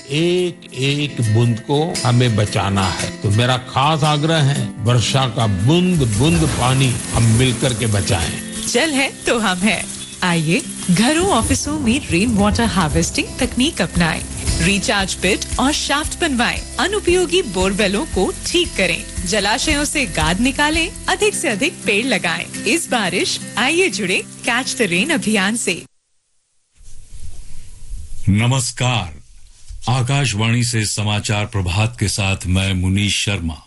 एक एक बूंद को हमें बचाना है। तो मेरा खास आग्रह है, वर्षा का बूंद बूंद पानी हम मिलकर के बचाएं। जल है तो हम है। आइए घरों ऑफिसों में रेन वाटर हार्वेस्टिंग तकनीक अपनाएं, रिचार्ज पिट और शाफ्ट बनवाएं, अनुपयोगी बोरवेलों को ठीक करें, जलाशयों से गाद निकालें, अधिक से अधिक पेड़ लगाएं। इस बारिश आइए जुड़े कैच द रेन अभियान से। नमस्कार, आकाशवाणी से समाचार प्रभात के साथ मैं मुनीश शर्मा।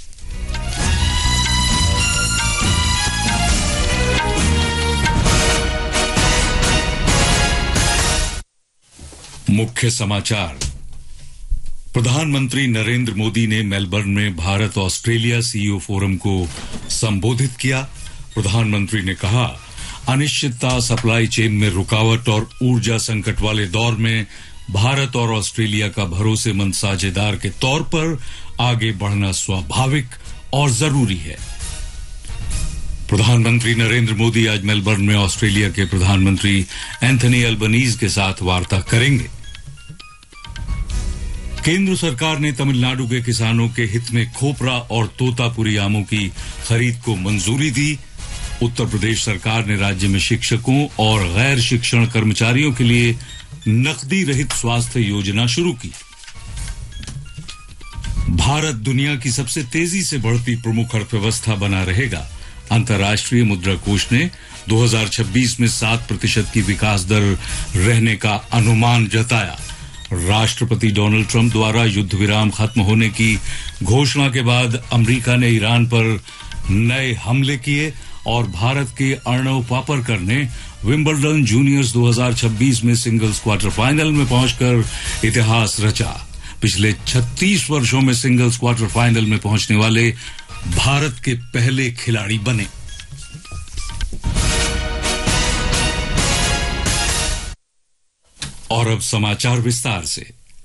मुख्य समाचार। प्रधानमंत्री नरेंद्र मोदी ने मेलबर्न में भारत ऑस्ट्रेलिया सीईओ फोरम को संबोधित किया। प्रधानमंत्री ने कहा, अनिश्चितता, सप्लाई चेन में रुकावट और ऊर्जा संकट वाले दौर में भारत और ऑस्ट्रेलिया का भरोसेमंद साझेदार के तौर पर आगे बढ़ना स्वाभाविक और जरूरी है। प्रधानमंत्री नरेंद्र मोदी आज मेलबर्न में ऑस्ट्रेलिया के प्रधानमंत्री एंथनी अल्बनीज के साथ वार्ता करेंगे। केंद्र सरकार ने तमिलनाडु के किसानों के हित में खोपरा और तोतापुरी आमों की खरीद को मंजूरी दी। उत्तर प्रदेश सरकार ने राज्य में शिक्षकों और गैर शिक्षण कर्मचारियों के लिए नकदी रहित स्वास्थ्य योजना शुरू की। भारत दुनिया की सबसे तेजी से बढ़ती प्रमुख अर्थव्यवस्था बना रहेगा। अंतर्राष्ट्रीय मुद्रा कोष ने 2026 में 7% की विकास दर रहने का अनुमान जताया। राष्ट्रपति डोनाल्ड ट्रंप द्वारा युद्ध विराम खत्म होने की घोषणा के बाद अमेरिका ने ईरान पर नए हमले किए और भारत के अर्णव पापरकर ने विंबलडन जूनियर्स 2026 में सिंगल्स क्वार्टर फाइनल में पहुंचकर इतिहास रचा। पिछले 36 वर्षों में सिंगल्स क्वार्टर फाइनल में पहुंचने वाले भारत के पहले खिलाड़ी बने। और अब समाचार विस्तार से।